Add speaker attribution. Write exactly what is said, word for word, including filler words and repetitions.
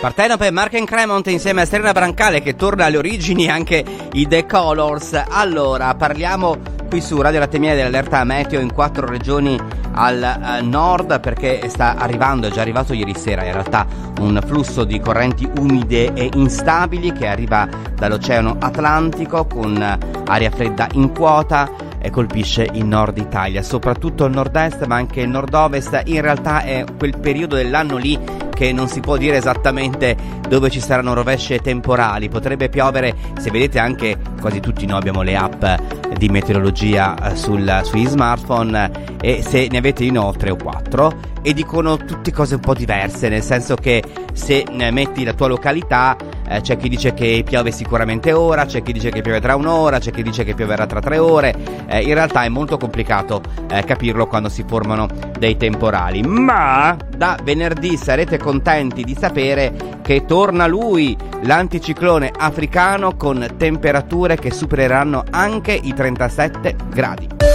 Speaker 1: Partenope, Mark and Cremont insieme a Serena Brancale, che torna alle origini, anche i The Colors. Allora, parliamo qui su Radio Latte Miele dell'allerta meteo in quattro regioni al uh, nord, perché sta arrivando, è già arrivato ieri sera in realtà, un flusso di correnti umide e instabili che arriva dall'Oceano Atlantico con uh, aria fredda in quota e colpisce il nord Italia, soprattutto il nord-est ma anche il nord-ovest. In realtà è quel periodo dell'anno lì che non si può dire esattamente dove ci saranno rovesce temporali. Potrebbe piovere, se vedete anche quasi tutti noi abbiamo le app di meteorologia sul, sugli smartphone, e se ne avete uno tre o quattro e dicono tutte cose un po' diverse, nel senso che se metti la tua località eh, c'è chi dice che piove sicuramente ora, c'è chi dice che piove tra un'ora, c'è chi dice che pioverà tra tre ore. Eh, in realtà è molto complicato eh, capirlo quando si formano dei temporali, ma da venerdì sarete contenti di sapere che torna lui, l'anticiclone africano, con temperature che supereranno anche i trentasette gradi.